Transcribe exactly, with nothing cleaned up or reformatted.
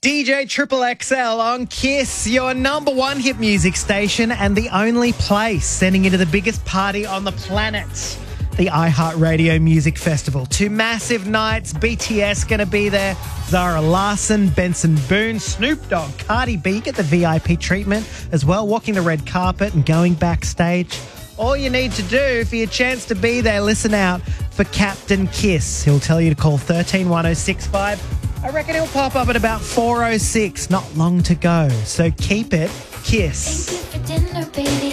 D J Triple X L on Kiss, your number one hit music station and the only place sending you to the biggest party on the planet, the iHeartRadio Music Festival. Two massive nights, B T S going to be there, Zara Larsson, Benson Boone, Snoop Dogg, Cardi B, get the V I P treatment as well, walking the red carpet and going backstage. All you need to do for your chance to be there, listen out for Captain Kiss. He'll tell you to call one three one oh six five. I reckon he'll pop up at about four oh six, not long to go. So keep it Kiss. Thank you for dinner, baby.